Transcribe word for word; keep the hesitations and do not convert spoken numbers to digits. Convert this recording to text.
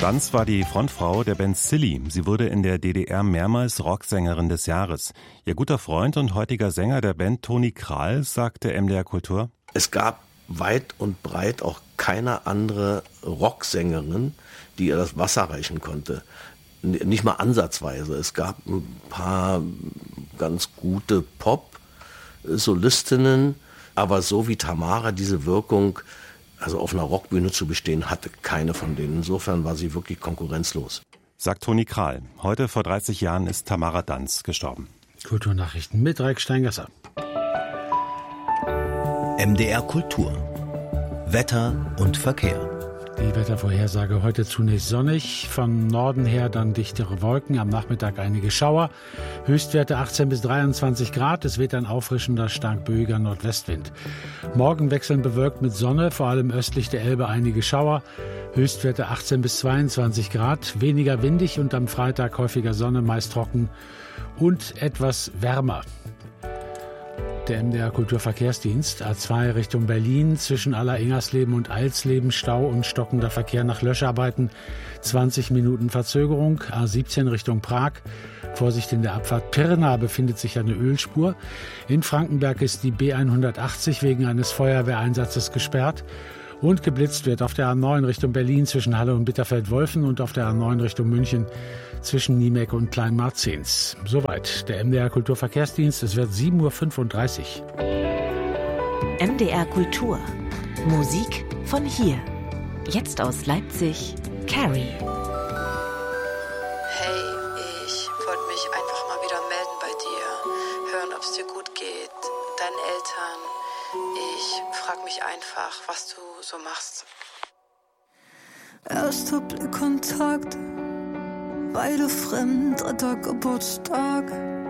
Danz war die Frontfrau der Band Silly. Sie wurde in der D D R mehrmals Rocksängerin des Jahres. Ihr guter Freund und heutiger Sänger der Band, Toni Krahl, sagte M D R Kultur: Es gab weit und breit auch keine andere Rocksängerin, die ihr das Wasser reichen konnte. Nicht mal ansatzweise. Es gab ein paar ganz gute Pop-Solistinnen, aber so wie Tamara diese Wirkung, also auf einer Rockbühne zu bestehen, hatte keine von denen. Insofern war sie wirklich konkurrenzlos. Sagt Toni Krahl. Heute vor dreißig Jahren ist Tamara Danz gestorben. Kulturnachrichten mit Reik Steingasser. M D R Kultur. Wetter und Verkehr. Die Wettervorhersage heute zunächst sonnig, von Norden her dann dichtere Wolken, am Nachmittag einige Schauer, Höchstwerte achtzehn bis dreiundzwanzig Grad, es weht ein auffrischender, stark böiger Nordwestwind. Morgen wechseln bewölkt mit Sonne, vor allem östlich der Elbe einige Schauer, Höchstwerte achtzehn bis zweiundzwanzig Grad, weniger windig und am Freitag häufiger Sonne, meist trocken und etwas wärmer. Der M D R Kulturverkehrsdienst, A zwei Richtung Berlin, zwischen Aller-Ingersleben und Eilsleben, Stau und stockender Verkehr nach Löscharbeiten, zwanzig Minuten Verzögerung, A siebzehn Richtung Prag, Vorsicht in der Abfahrt Pirna, befindet sich eine Ölspur. In Frankenberg ist die B hundertachtzig wegen eines Feuerwehreinsatzes gesperrt. Und geblitzt wird auf der A neun Richtung Berlin zwischen Halle und Bitterfeld-Wolfen und auf der A neun Richtung München zwischen Niemek und Kleinmarzens. Soweit der M D R Kulturverkehrsdienst. Es wird sieben Uhr fünfunddreißig. M D R Kultur. Musik von hier. Jetzt aus Leipzig, Carrie. Hey, ich wollte mich einfach mal wieder melden bei dir. Hören, ob es dir gut geht, deinen Eltern. Ich frag mich einfach, was du so machst. Erster Blickkontakt, beide fremd, dritter Geburtstag.